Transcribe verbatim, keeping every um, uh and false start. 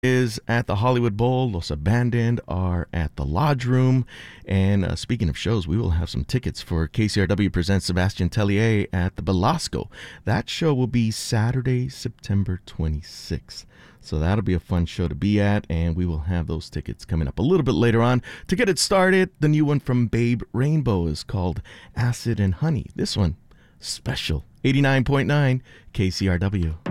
is at the Hollywood Bowl. Los Abandoned are at the Lodge Room. And uh, speaking of shows, we will have some tickets for K C R W Presents Sebastien Tellier at the Belasco. That show will be Saturday, September twenty-sixth. So that'll be a fun show to be at, and we will have those tickets coming up a little bit later on. To get it started, the new one from Babe Rainbow is called Acid and Honey. This one, special. eighty-nine point nine K C R W.